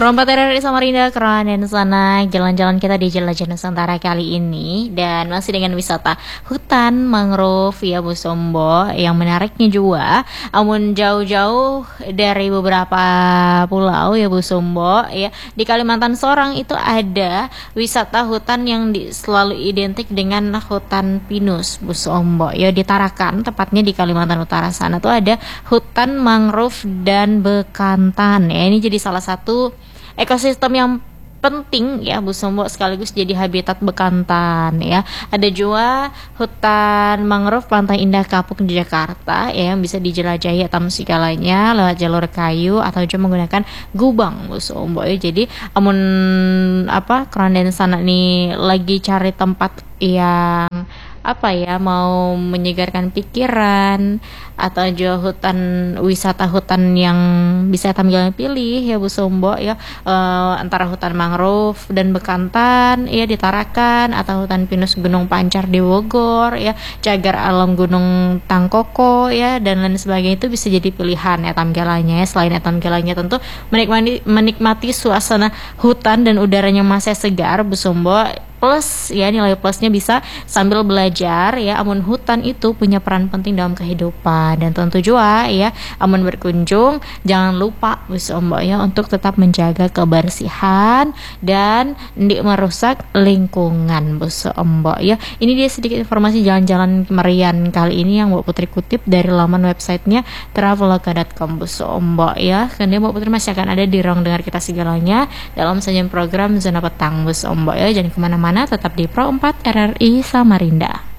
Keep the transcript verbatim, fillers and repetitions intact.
Perompak R R I Samarinda, keren dan sana jalan-jalan kita di Jelajah Nusantara kali ini. Dan masih dengan wisata hutan mangrove ya Bu Sombo. Yang menariknya juga, amun jauh-jauh dari beberapa pulau ya Bu Sombo ya, di Kalimantan Sorong itu ada wisata hutan yang di, selalu identik dengan hutan pinus Bu Sombo ya. Di Tarakan, tepatnya di Kalimantan Utara sana tuh ada hutan mangrove dan bekantan ya. Ini jadi salah satu ekosistem yang penting ya Bu Sombo, sekaligus jadi habitat bekantan ya. Ada juga hutan mangrove Pantai Indah Kapuk di Jakarta ya, yang bisa dijelajahi atam segalanya lewat jalur kayu atau juga menggunakan gubang Bu Sombo ya. Jadi amun apa kerandan sana nih lagi cari tempat yang apa ya, mau menyegarkan pikiran atau juga hutan wisata hutan yang bisa tampil pilih ya Bu Sombo ya, e, antara hutan mangrove dan bekantan ya di Tarakan, atau hutan pinus Gunung Pancar di Bogor ya, cagar alam Gunung Tangkoko ya, dan lain sebagainya, itu bisa jadi pilihan ya tampilannya ya. Selain tampilannya tentu menikmati menikmati suasana hutan dan udaranya masih segar Bu Sombo. Plus ya, nilai plusnya bisa sambil belajar ya, amun hutan itu punya peran penting dalam kehidupan. Dan tentu juga ya, amun berkunjung jangan lupa Bu Sombo ya untuk tetap menjaga kebersihan dan tidak merusak lingkungan Bu Sombo ya. Ini dia sedikit informasi jalan-jalan Merian kali ini yang Mbak Putri kutip dari laman websitenya traveloka dot com Bu Sombo ya. Kemudian Mbak Putri masih akan ada di ruang dengar kita segalanya dalam sajian program Zona Petang Bu Sombo ya. Jangan kemana-mana, tetap di Pro empat R R I Samarinda.